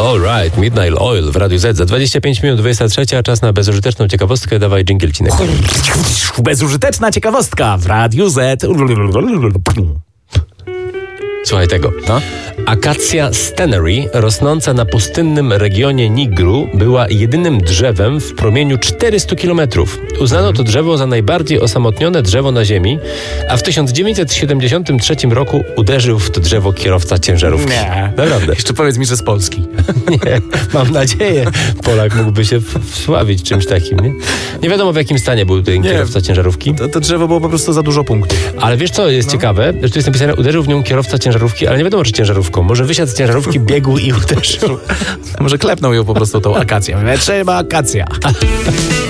Alright, Midnight Oil w Radiu Z. Za 25 minut 23, a czas na bezużyteczną ciekawostkę. Dawaj dżingielcinek. Bezużyteczna ciekawostka w Radiu Z. Słuchaj tego. Akacja Stannery, rosnąca na pustynnym regionie Nigru, była jedynym drzewem w promieniu 400 kilometrów. Uznano to drzewo za najbardziej osamotnione drzewo na Ziemi, a w 1973 roku uderzył w to drzewo kierowca ciężarówki. Nie. Naprawdę. Jeszcze powiedz mi, że z Polski. Nie, mam nadzieję. Polak mógłby się wsławić czymś takim, nie? Nie wiadomo, w jakim stanie był ten kierowca ciężarówki. To drzewo było po prostu za dużo punktów. Ale wiesz co jest ciekawe? Że tu jest napisane, uderzył w nią kierowca ciężarówki, ale nie wiadomo, czy ciężarówką. Może wysiadł z ciężarówki, biegł i uderzył. Może klepnął ją po prostu tą akacją. Trzeba akacja.